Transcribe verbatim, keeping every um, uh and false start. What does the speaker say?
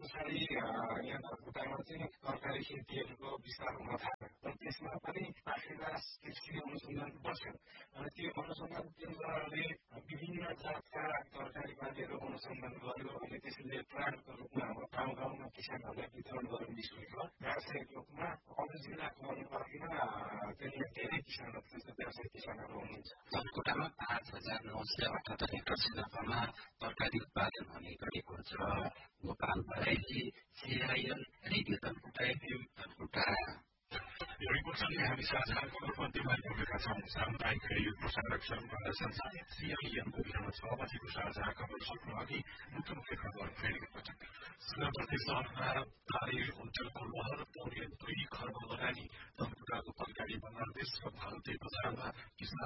पछाडि यहाँ धनकुटामा चाहिँ तरकारी खेतीहरूको विस्तार हुन थाल्यो र त्यसमा पनि पाखेदास कृषि अनुसन्धान बस्यो र त्यो अनुसन्धान केन्द्रले विभिन्न जातका तरकारी पातीहरू अनुसन्धान गर्यो अनि त्यसले प्लान्टको रूपमा अब गाउँ गाउँमा किसानहरूलाई वितरण गर्यो निःशुल्क व्यावसायिक रूपमा अरू जिल्लाको अनुपातमा त्यहाँ धेरै किसानहरू व्यावसायिक किसानहरू हुनुहुन्छ। धनकुटामा पाँच हजार नौ सय अठहत्तर हेक्टर क्षेत्रफलमा तरकारी उत्पादन हुने गरेको छ। Gopal भराइली, CIN radio Dhankuta FM Dhankuta. यो रिपोर्टसँगै हामी साझा खबरको अन्त्यमा पुगेका छौँ। सामुदायिक रेडियो संरक्षणद्वारा सञ्चालित सिआइएनको बिहान छ बजेको साझा खबर सक्नु अघि मुख्य मुख्य खबर फेरि एकपटक। सीमावर्ती सहरमा तारे अञ्चलको लहर पौने दुई खर्ब लगानी। धनकुटाको तरकारी बजार देशको भारतीय बजारमा किसान